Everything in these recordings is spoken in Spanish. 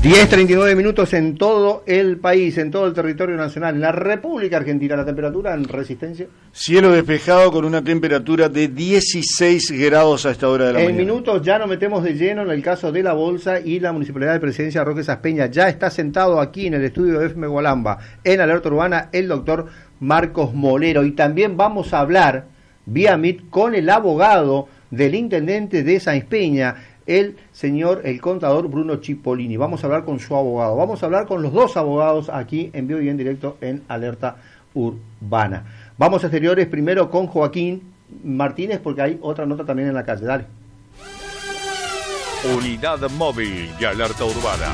10:39 minutos en todo el país, en todo el territorio nacional, en la República Argentina. La temperatura en Resistencia. Cielo despejado con una temperatura de 16 grados a esta hora de la mañana. En minutos ya nos metemos de lleno en el caso de la Bolsa y la Municipalidad de Presidencia Roque Saspeña. Ya está sentado aquí en el estudio de FM Gualamba, en Alerta Urbana, el doctor Marcos Molero. Y también vamos a hablar vía Meet con el abogado del intendente de Sáenz Peña, el contador Bruno Cipollini. Vamos a hablar con su abogado, vamos a hablar con los dos abogados aquí en vivo y en directo en Alerta Urbana. Vamos a exteriores primero con Joaquín Martínez porque hay otra nota también en la calle. Dale. Unidad móvil de Alerta Urbana.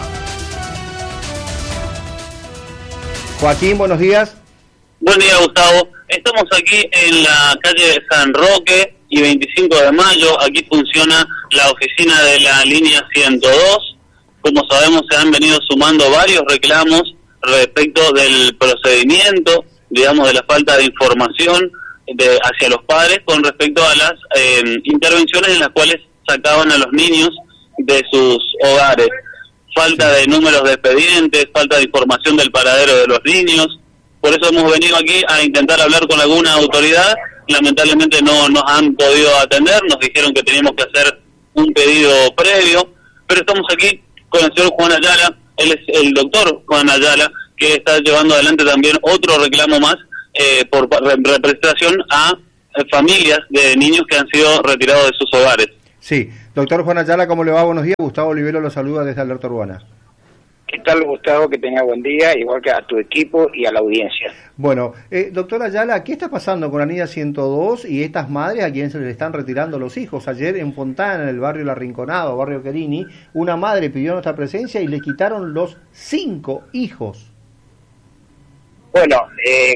Joaquín, buenos días. Buen día, Gustavo. Estamos aquí en la calle de San Roque y 25 de mayo. Aquí funciona la oficina de la línea 102. Como sabemos, se han venido sumando varios reclamos respecto del procedimiento, digamos, de la falta de información hacia los padres con respecto a las intervenciones en las cuales sacaban a los niños de sus hogares. Falta de números de expedientes, falta de información del paradero de los niños. Por eso hemos venido aquí a intentar hablar con alguna autoridad. Lamentablemente no nos han podido atender, nos dijeron que teníamos que hacer un pedido previo, pero estamos aquí con el señor Juan Ayala, él es el doctor Juan Ayala, que está llevando adelante también otro reclamo más por representación a familias de niños que han sido retirados de sus hogares. Sí, doctor Juan Ayala, ¿cómo le va? Buenos días. Gustavo Olivero lo saluda desde Alerta Urbana. ¿Qué tal, Gustavo? Que tenga buen día, igual que a tu equipo y a la audiencia. Bueno, doctora Ayala, ¿qué está pasando con la niña 102 y estas madres a quienes se les están retirando los hijos? Ayer en Fontana, en el barrio La Rinconada, barrio Querini, una madre pidió nuestra presencia y le quitaron los 5 hijos. Bueno,